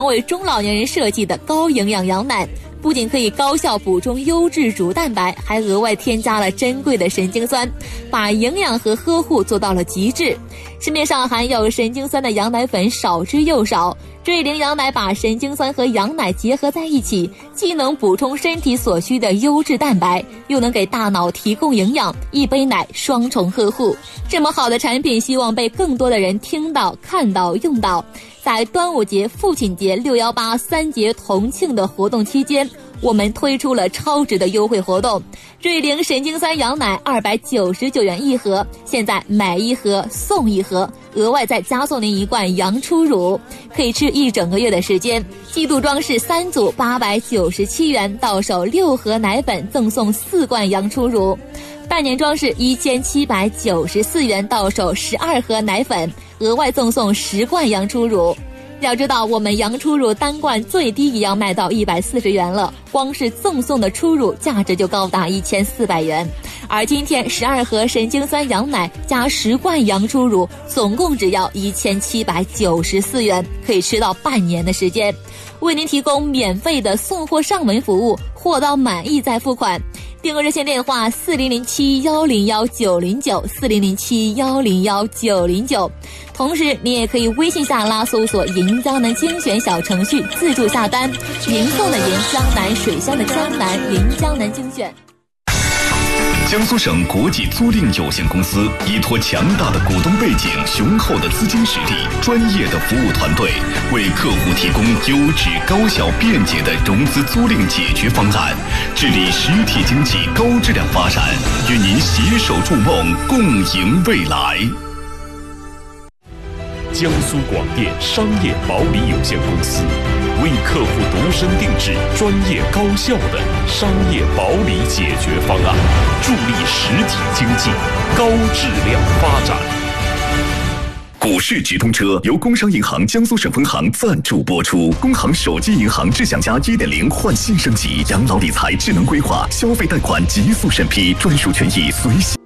为中老年人设计的高营养羊奶，不仅可以高效补充优质乳蛋白，还额外添加了珍贵的神经酸，把营养和呵护做到了极致。市面上含有神经酸的羊奶粉少之又少，瑞灵羊奶把神经酸和羊奶结合在一起，既能补充身体所需的优质蛋白，又能给大脑提供营养，一杯奶双重呵护。这么好的产品，希望被更多的人听到、看到、用到。在端午节、父亲节、618三节同庆的活动期间，我们推出了超值的优惠活动，瑞灵神经酸羊奶299元一盒，现在买一盒送一盒，额外再加送您一罐羊初乳，可以吃1整个月的时间。季度装是3组897元，到手6盒奶粉赠送4罐羊初乳。半年装是1794元，到手12盒奶粉，额外赠送10罐羊初乳。要知道，我们羊初乳单罐最低也要卖到140元了，光是赠送的初乳价值就高达1400元。而今天12盒神经酸羊奶加10罐羊初乳，总共只要1794元，可以吃到半年的时间。为您提供免费的送货上门服务，货到满意再付款。订购热线电话4007-101-909，4007-101-909。同时，你也可以微信下拉搜索“银江南精选”小程序自助下单。银送的银，江南水乡的江南，银江南精选。 江苏省国际租赁有限公司依托强大的股东背景、雄厚的资金实力、专业的服务团队，为客户提供优质、高效、便捷的融资租赁解决方案，致力实体经济高质量发展，与您携手筑梦，共赢未来。 江苏广电商业保理有限公司为客户独身定制专业高效的商业保理解决方案，助力实体经济高质量发展。 股市直通车由工商银行江苏省分行赞助播出。工行手机银行智享家 1.0 换新升级，养老理财智能规划，消费贷款极速审批，专属权益随喜。